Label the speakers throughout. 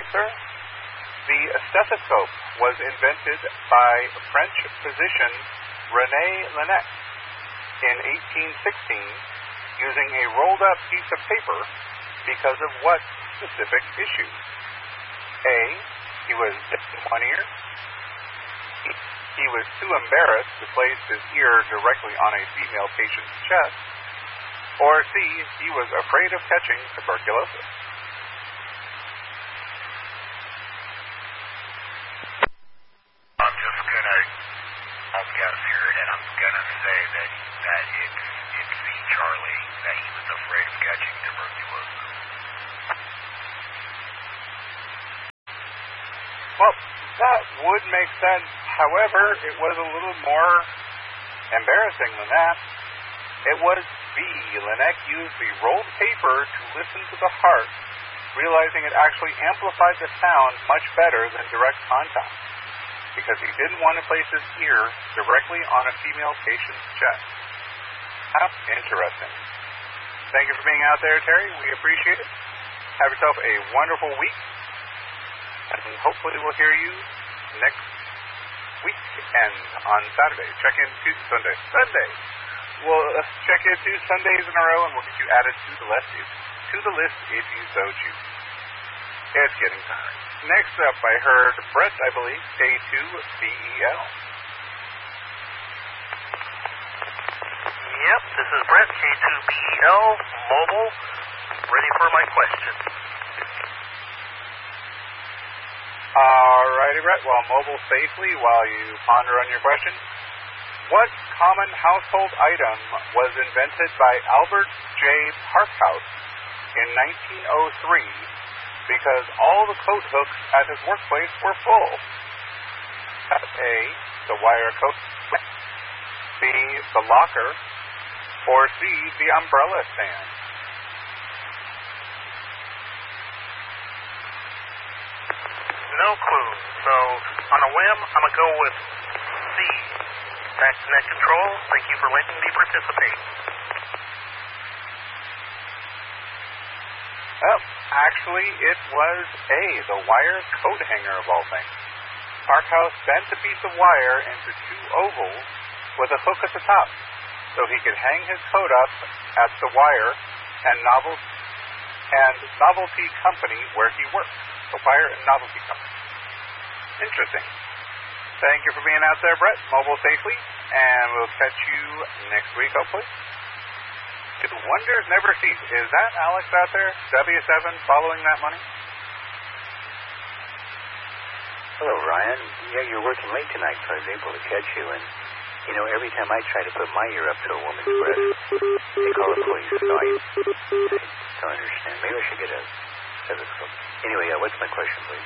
Speaker 1: right, sir. The stethoscope was invented by French physician René Laennec in 1816 using a rolled-up piece of paper because of what specific issue? A, he was deaf in one ear. He was too embarrassed to place his ear directly on a female patient's chest. Or C, he was afraid of catching tuberculosis.
Speaker 2: I'm just gonna guess here, and I'm gonna say that it's C, Charlie, that he was afraid of catching tuberculosis.
Speaker 1: Well, that would make sense. However, it was a little more embarrassing than that. It was B. Laennec used the rolled paper to listen to the heart, realizing it actually amplified the sound much better than direct contact, because he didn't want to place his ear directly on a female patient's chest. How interesting. Thank you for being out there, Terry. We appreciate it. Have yourself a wonderful week, and hopefully we'll hear you next weekend on Saturday. Check in Sunday. We'll check in 2 Sundays in a row, and we'll get you added to the list if you so choose. It's getting tired. Next up, I heard Brett, I believe, K2BEL.
Speaker 3: Yep, this is Brett, K2BEL, mobile, ready for my question.
Speaker 1: Alrighty, Brett. Well, mobile safely while you ponder on your question. What common household item was invented by Albert J. Parkhouse in 1903 because all the coat hooks at his workplace were full? A, the wire coat, B, the locker, or C, the umbrella stand?
Speaker 3: No clue. So, on a whim, I'm going to go with C. Back to Net Control. Thank you for letting me participate.
Speaker 1: Well, actually, it was A, the wire coat hanger of all things. Parkhouse bent a piece of wire into 2 ovals with a hook at the top, so he could hang his coat up at the wire and novelty company where he worked. The Wire and Novelty Company. Interesting. Thank you for being out there, Brett. Mobile safely, and we'll catch you next week, hopefully. Wonders never cease. Is that Alex out there? W7 following that money?
Speaker 4: Hello, Ryan. Yeah, you're working late tonight, so I was able to catch you. And, you know, every time I try to put my ear up to a woman's breast, they call the police. So I don't understand. Maybe I should get a stethoscope. Anyway, what's my question, please?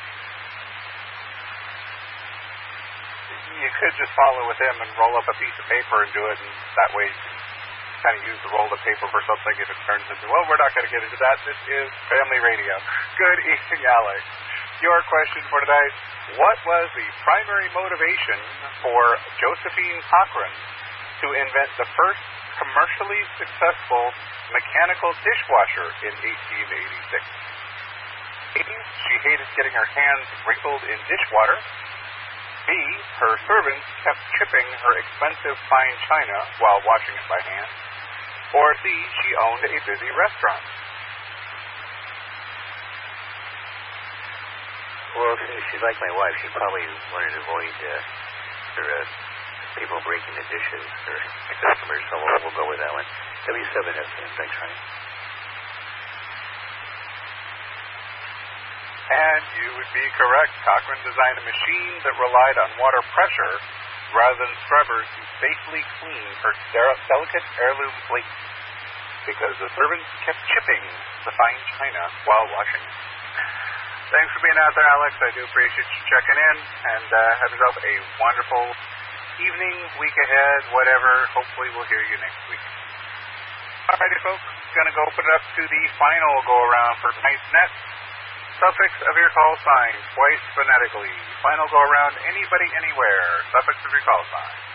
Speaker 1: You could just follow with him and roll up a piece of paper and do it, and that way you can kind of use the roll of paper for something if it turns into, well, we're not going to get into that. This is Family Radio. Good evening, Alex. Your question for tonight: what was the primary motivation for Josephine Cochran to invent the first commercially successful mechanical dishwasher in 1886? A, she hated getting her hands wrinkled in dishwater. B, her servants kept chipping her expensive fine china while washing it by hand. Or C, she owned a busy restaurant.
Speaker 4: Well, if she's like my wife, she probably wanted to avoid people breaking the dishes or the customers, so we'll go with that one. W7FM, thanks, Ryan.
Speaker 1: And you would be correct. Cochran designed a machine that relied on water pressure rather than scrubbers to safely clean her delicate heirloom plates because the servants kept chipping the fine china while washing it. Thanks for being out there, Alex. I do appreciate you checking in, and have yourself a wonderful evening, week ahead, whatever. Hopefully we'll hear you next week. Alrighty, folks. Going to go open it up to the final go-around for tonight's net. Suffix of your call sign, twice phonetically. Final go-around, anybody, anywhere. Suffix of your call sign.